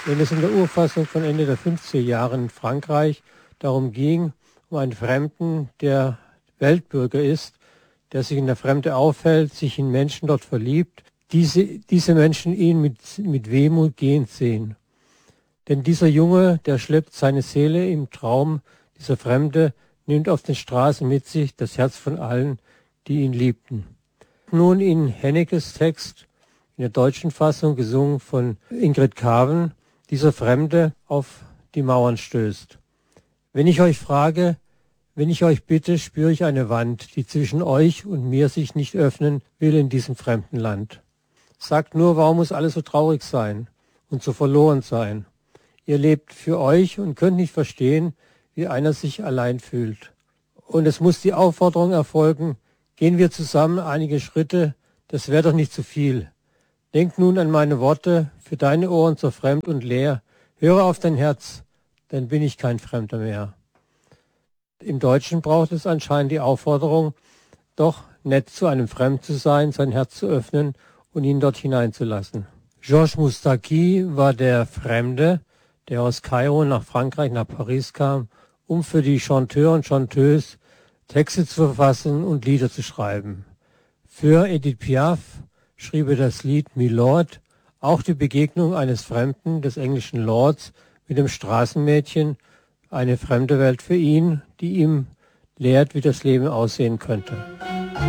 Wenn es in der Urfassung von Ende der 50er Jahre in Frankreich darum ging, um einen Fremden, der Weltbürger ist, der sich in der Fremde aufhält, sich in Menschen dort verliebt, diese Menschen ihn mit Wehmut gehen sehen. Denn dieser Junge, der schleppt seine Seele im Traum, dieser Fremde nimmt auf den Straßen mit sich das Herz von allen, die ihn liebten. Nun in Hennekes Text, in der deutschen Fassung gesungen von Ingrid Kaven, dieser Fremde auf die Mauern stößt. Wenn ich euch frage, wenn ich euch bitte, spüre ich eine Wand, die zwischen euch und mir sich nicht öffnen will in diesem fremden Land. Sagt nur, warum muss alles so traurig sein und so verloren sein? Ihr lebt für euch und könnt nicht verstehen, wie einer sich allein fühlt. Und es muss die Aufforderung erfolgen, gehen wir zusammen einige Schritte, das wäre doch nicht zu viel. Denk nun an meine Worte, für deine Ohren so fremd und leer. Höre auf dein Herz, dann bin ich kein Fremder mehr. Im Deutschen braucht es anscheinend die Aufforderung, doch nett zu einem Fremd zu sein, sein Herz zu öffnen und ihn dort hineinzulassen. Georges Moustaki war der Fremde, der aus Kairo nach Frankreich, nach Paris kam, um für die Chanteurs und Chanteuses Texte zu verfassen und Lieder zu schreiben. Für Edith Piaf schrieb er das Lied Milord, auch die Begegnung eines Fremden, des englischen Lords, mit dem Straßenmädchen, eine fremde Welt für ihn, die ihm lehrt, wie das Leben aussehen könnte.